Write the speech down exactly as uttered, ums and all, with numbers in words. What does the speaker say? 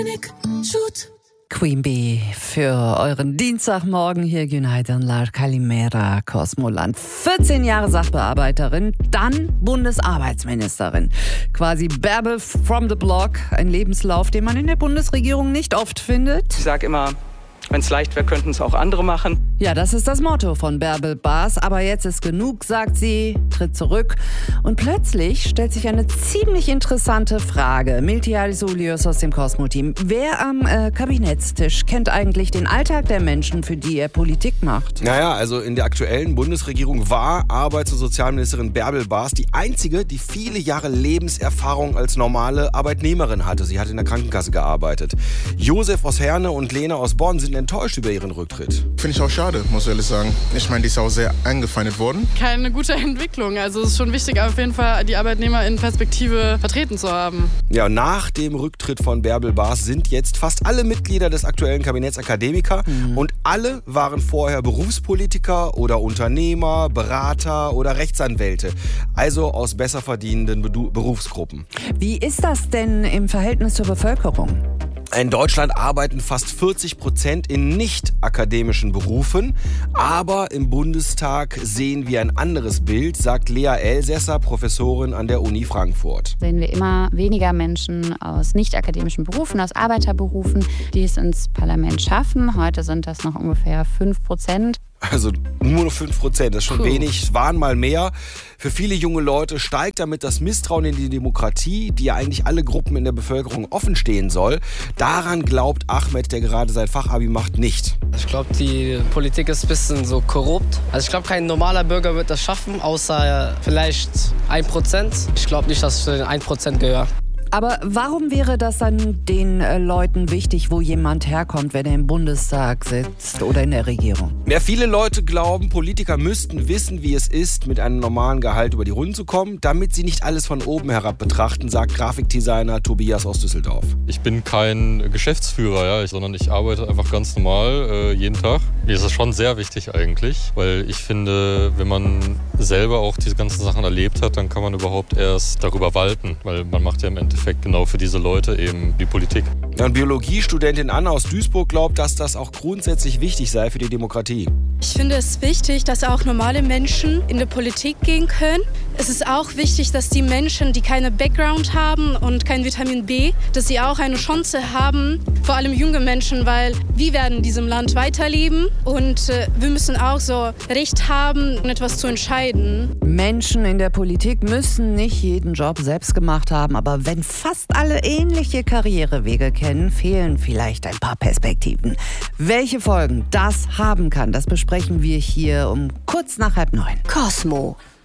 Queen Bee für euren Dienstagmorgen hier. Günaydın Kalimera, Kosmoland. vierzehn Jahre Sachbearbeiterin, dann Bundesarbeitsministerin. Quasi Bärbel from the block. Ein Lebenslauf, den man in der Bundesregierung nicht oft findet. Ich sage immer, wenn es leicht wäre, könnten es auch andere machen. Ja, das ist das Motto von Bärbel Baas. Aber jetzt ist genug, sagt sie, tritt zurück. Und plötzlich stellt sich eine ziemlich interessante Frage. Miltiadis Ulius aus dem Cosmo-Team. Wer am äh, Kabinettstisch kennt eigentlich den Alltag der Menschen, für die er Politik macht? Naja, also in der aktuellen Bundesregierung war Arbeits- und Sozialministerin Bärbel Baas die einzige, die viele Jahre Lebenserfahrung als normale Arbeitnehmerin hatte. Sie hat in der Krankenkasse gearbeitet. Josef aus Herne und Lena aus Bonn sind enttäuscht über ihren Rücktritt. Finde ich auch schade, muss ich ehrlich sagen. Ich meine, die ist auch sehr angefeindet worden. Keine gute Entwicklung. Also es ist schon wichtig, auf jeden Fall die Arbeitnehmer in Perspektive vertreten zu haben. Ja, nach dem Rücktritt von Bärbel Baas sind jetzt fast alle Mitglieder des aktuellen Kabinetts Akademiker mhm. und alle waren vorher Berufspolitiker oder Unternehmer, Berater oder Rechtsanwälte. Also aus besser verdienenden Berufsgruppen. Wie ist das denn im Verhältnis zur Bevölkerung? In Deutschland arbeiten fast vierzig Prozent in nicht-akademischen Berufen. Aber im Bundestag sehen wir ein anderes Bild, sagt Lea Elsässer, Professorin an der Uni Frankfurt. Sehen wir immer weniger Menschen aus nicht-akademischen Berufen, aus Arbeiterberufen, die es ins Parlament schaffen. Heute sind das noch ungefähr fünf Prozent. Also nur noch fünf Prozent, das ist schon Puh. wenig, es waren mal mehr. Für viele junge Leute steigt damit das Misstrauen in die Demokratie, die ja eigentlich alle Gruppen in der Bevölkerung offen stehen soll. Daran glaubt Ahmed, der gerade sein Fachabi macht, nicht. Ich glaube, die Politik ist ein bisschen so korrupt. Also ich glaube, kein normaler Bürger wird das schaffen, außer vielleicht ein Prozent. Ich glaube nicht, dass ich zu den ein Prozent gehöre. Aber warum wäre das dann den äh, Leuten wichtig, wo jemand herkommt, wenn er im Bundestag sitzt oder in der Regierung? Ja, viele Leute glauben, Politiker müssten wissen, wie es ist, mit einem normalen Gehalt über die Runden zu kommen, damit sie nicht alles von oben herab betrachten, sagt Grafikdesigner Tobias aus Düsseldorf. Ich bin kein Geschäftsführer, ja, sondern ich arbeite einfach ganz normal äh, jeden Tag. Mir ist es schon sehr wichtig eigentlich, weil ich finde, wenn man selber auch diese ganzen Sachen erlebt hat, dann kann man überhaupt erst darüber walten, weil man macht ja im Endeffekt genau für diese Leute eben die Politik. Ja, und Biologiestudentin Anna aus Duisburg glaubt, dass das auch grundsätzlich wichtig sei für die Demokratie. Ich finde es wichtig, dass auch normale Menschen in die Politik gehen können. Es ist auch wichtig, dass die Menschen, die keine Background haben und kein Vitamin B, dass sie auch eine Chance haben, vor allem junge Menschen, weil wir werden in diesem Land weiterleben und äh, wir müssen auch so Recht haben, etwas zu entscheiden. Menschen in der Politik müssen nicht jeden Job selbst gemacht haben, aber wenn fast alle ähnliche Karrierewege kennen, fehlen vielleicht ein paar Perspektiven. Welche Folgen das haben kann, das besprechen wir hier um kurz nach halb neun. Cosmo.